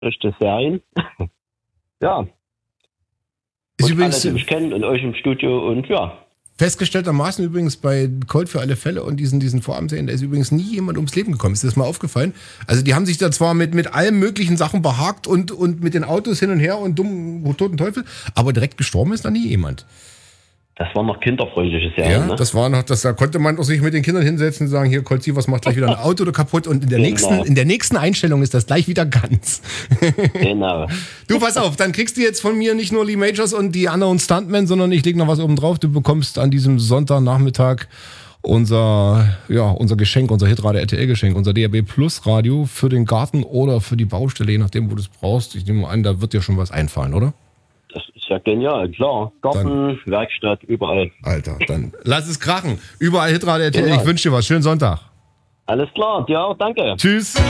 echte Serien. Ja. Ist und übrigens alle, die mich kennen und euch im Studio und ja. festgestelltermaßen übrigens bei Colt für alle Fälle und diesen Vorabendserien, da ist übrigens nie jemand ums Leben gekommen. Ist dir das mal aufgefallen? Also die haben sich da zwar mit allen möglichen Sachen behagt und mit den Autos hin und her und toten Teufel, aber direkt gestorben ist da nie jemand. Das war noch kinderfreundliche Serien, Ja, ne? das war noch, da konnte man auch sich mit den Kindern hinsetzen und sagen, hier, Colzi, was macht gleich wieder ein Auto oder kaputt? Und in der nächsten Einstellung ist das gleich wieder ganz. Genau. Du, pass auf, dann kriegst du jetzt von mir nicht nur Lee Majors und die anderen Stuntmen, sondern ich leg noch was oben drauf. Du bekommst an diesem Sonntagnachmittag unser Geschenk, unser Hitradio RTL-Geschenk, unser DAB Plus Radio für den Garten oder für die Baustelle, je nachdem, wo du es brauchst. Ich nehme an, da wird dir schon was einfallen, oder? Das ist ja genial, klar. Garten, Werkstatt, überall. Alter, dann lass es krachen. Überall Hitradio RTL. Genau. Ich wünsche dir was. Schönen Sonntag. Alles klar, dir auch, danke. Tschüss.